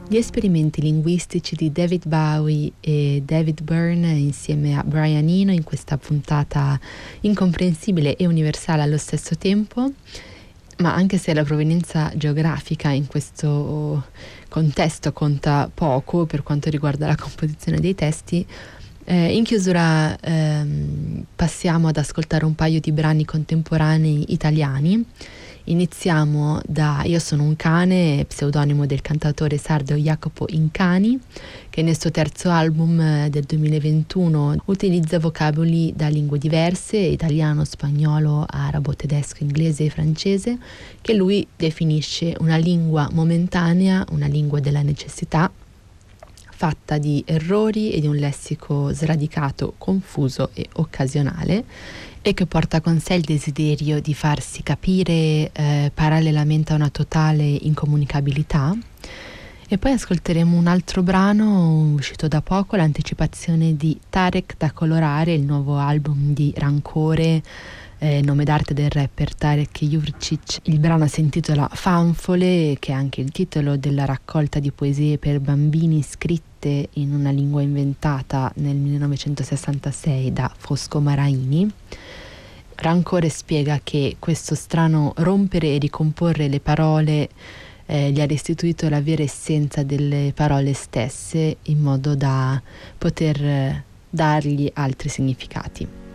Gli esperimenti linguistici di David Bowie e David Byrne insieme a Brian Eno in questa puntata incomprensibile e universale allo stesso tempo, ma anche se la provenienza geografica in questo contesto conta poco per quanto riguarda la composizione dei testi, in chiusura passiamo ad ascoltare un paio di brani contemporanei italiani. Iniziamo da Io sono un cane, pseudonimo del cantautore sardo Jacopo Incani, che nel suo terzo album del 2021 utilizza vocaboli da lingue diverse, italiano, spagnolo, arabo, tedesco, inglese e francese, che lui definisce una lingua momentanea, una lingua della necessità, fatta di errori e di un lessico sradicato, confuso e occasionale, e che porta con sé il desiderio di farsi capire parallelamente a una totale incomunicabilità. E poi ascolteremo un altro brano uscito da poco, l'anticipazione di Tarek da colorare, il nuovo album di Rancore, nome d'arte del rapper Tarek Jurčić. Il brano si intitola Fanfole, che è anche il titolo della raccolta di poesie per bambini scritte in una lingua inventata nel 1966 da Fosco Maraini. Rancore spiega che questo strano rompere e ricomporre le parole gli ha restituito la vera essenza delle parole stesse in modo da poter dargli altri significati.